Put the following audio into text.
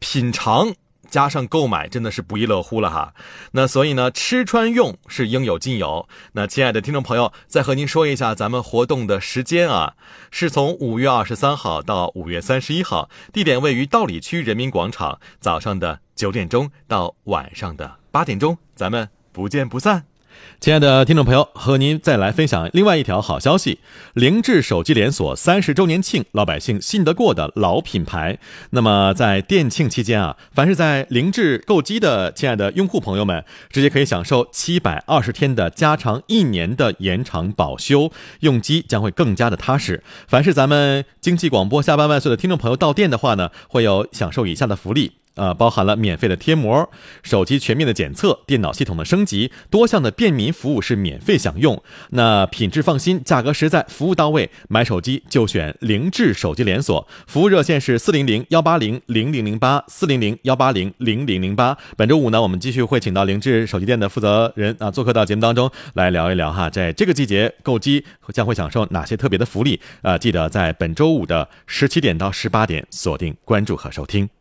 品尝加上购买真的是不亦乐乎了哈。那所以呢，吃穿用是应有尽有。那亲爱的听众朋友，再和您说一下咱们活动的时间啊，是从5月23号到5月31号，地点位于道里区人民广场，早上的9点钟到晚上的8点钟，咱们不见不散。 亲爱的听众朋友，和您再来分享另外一条好消息，凌志手机连锁30周年庆，老百姓信得过的老品牌。那么在店庆期间啊，凡是在凌志购机的亲爱的用户朋友们，直接可以享受720天的加长1年的延长保修，用机将会更加的踏实。凡是咱们经济广播下班万岁的听众朋友到店的话呢，会有享受以下的福利。包含了免费的贴膜、手机全面的检测、电脑系统的升级，多项的便民服务是免费享用。那品质放心，价格实在，服务到位，买手机就选凌志手机连锁。服务热线是400-180-0008 400-180-0008。本周五呢，我们继续会请到凌志手机店的负责人做客到节目当中来聊一聊哈，在这个季节购机将会享受哪些特别的福利？记得在本周五的17点到18点锁定关注和收听。